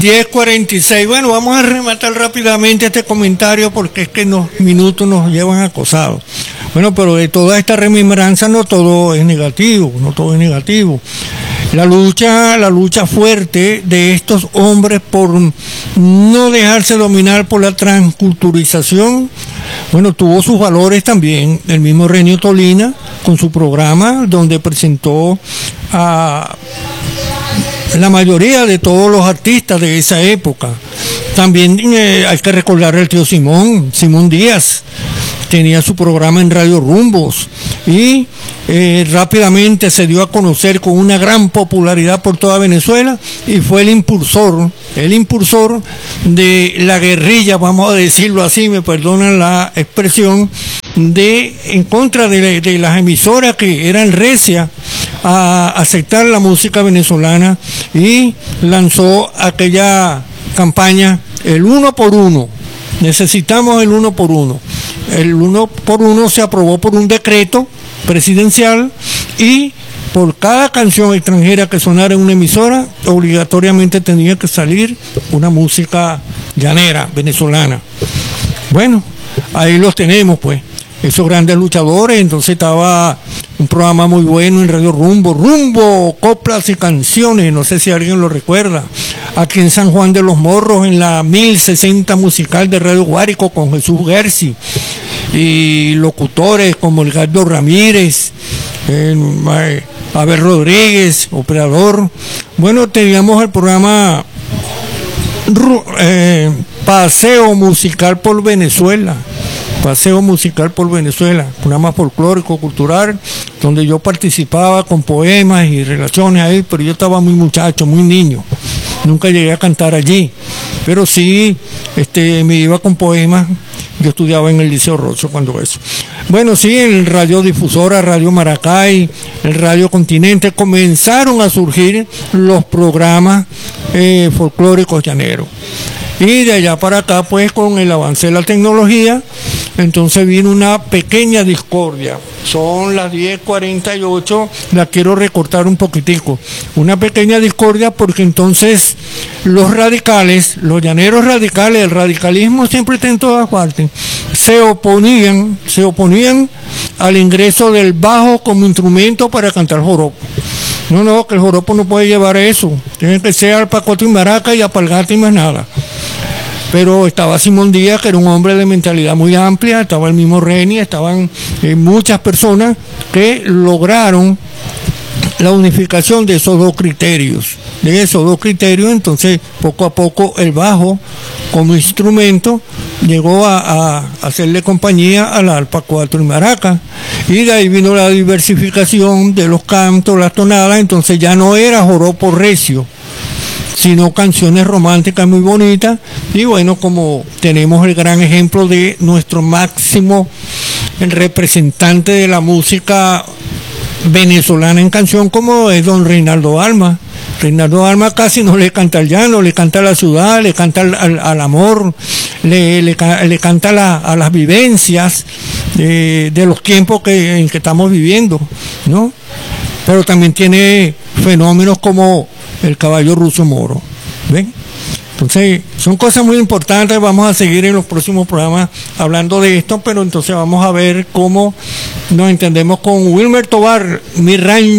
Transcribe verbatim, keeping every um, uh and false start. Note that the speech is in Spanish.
diez cuarenta y seis. Bueno, vamos a rematar rápidamente este comentario porque es que los minutos nos llevan acosados. Bueno, pero de toda esta remembranza no todo es negativo, no todo es negativo. La lucha, la lucha fuerte de estos hombres por no dejarse dominar por la transculturización, bueno, tuvo sus valores también. El mismo Renio Tolina, con su programa, donde presentó a la mayoría de todos los artistas de esa época. También eh, hay que recordar al tío Simón, Simón Díaz, tenía su programa en Radio Rumbos y eh, rápidamente se dio a conocer con una gran popularidad por toda Venezuela y fue el impulsor, el impulsor de la guerrilla, vamos a decirlo así, me perdonan la expresión, de en contra de, de las emisoras que eran recias a aceptar la música venezolana y lanzó aquella campaña, el uno por uno. Necesitamos el uno por uno. El uno por uno se aprobó por un decreto presidencial y por cada canción extranjera que sonara en una emisora, obligatoriamente tenía que salir una música llanera, venezolana. Bueno, ahí los tenemos pues, esos grandes luchadores. Entonces estaba un programa muy bueno en Radio Rumbo, Rumbo, coplas y canciones, no sé si alguien lo recuerda, aquí en San Juan de los Morros, en la mil sesenta musical de Radio Guárico con Jesús Gersi, y locutores como Edgardo Ramírez, eh, Abel Rodríguez, operador. Bueno, teníamos el programa eh, Paseo Musical por Venezuela, Paseo Musical por Venezuela, programa folclórico, cultural, donde yo participaba con poemas y relaciones ahí, pero yo estaba muy muchacho, muy niño, nunca llegué a cantar allí, pero sí este, me iba con poemas. Yo estudiaba en el Liceo Rosso cuando eso. Bueno, sí, en Radio Difusora, Radio Maracay, el Radio Continente, comenzaron a surgir los programas eh, folclóricos llaneros. Y de allá para acá, pues, con el avance de la tecnología, entonces vino una pequeña discordia. Son las diez cuarenta y ocho, la quiero recortar un poquitico. Una pequeña discordia porque entonces los radicales, los llaneros radicales, el radicalismo siempre está en todas partes, se oponían, se oponían al ingreso del bajo como instrumento para cantar joropo. No, no, que el joropo no puede llevar eso. Tiene que ser alpacote y maraca y apalgata y más nada. Pero estaba Simón Díaz, que era un hombre de mentalidad muy amplia, estaba el mismo Reni, estaban eh, muchas personas que lograron la unificación de esos dos criterios. De esos dos criterios, entonces, poco a poco el bajo, como instrumento, llegó a, a hacerle compañía a la arpa, cuatro y maraca. Y de ahí vino la diversificación de los cantos, las tonadas, entonces ya no era joropo recio, sino canciones románticas muy bonitas. Y bueno, como tenemos el gran ejemplo de nuestro máximo representante de la música venezolana en canción, como es don Reinaldo Alma. Reinaldo Alma casi no le canta al llano, le canta a la ciudad, le canta al, al, al amor, le, le, le canta la, a las vivencias de, de los tiempos que, en que estamos viviendo, ¿no? Pero también tiene fenómenos como el caballo ruso moro, ¿ven? Entonces, son cosas muy importantes. Vamos a seguir en los próximos programas hablando de esto, pero entonces vamos a ver cómo nos entendemos con Wilmer Tobar, mi rancho.